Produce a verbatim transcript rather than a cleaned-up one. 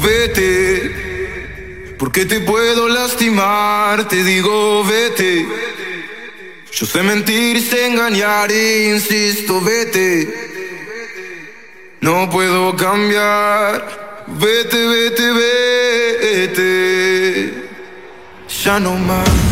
vete, porque te puedo lastimar, te digo vete. Yo sé mentir, sé engañar e insisto, vete. No puedo cambiar, vete, vete, vete. Ya no más.